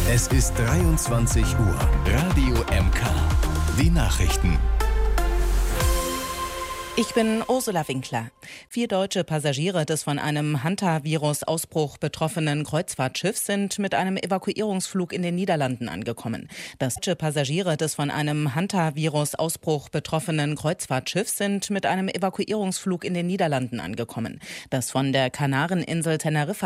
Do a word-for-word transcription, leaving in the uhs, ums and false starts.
Es ist dreiundzwanzig Uhr. Radio M K. Die Nachrichten. Ich bin Ursula Winkler. Vier deutsche Passagiere des von einem Hantavirus-Ausbruch betroffenen Kreuzfahrtschiffs sind mit einem Evakuierungsflug in den Niederlanden angekommen. Das deutsche Passagiere des von einem Hantavirus-Ausbruch betroffenen Kreuzfahrtschiffs sind mit einem Evakuierungsflug in den Niederlanden angekommen. Das von der Kanareninsel Teneriffa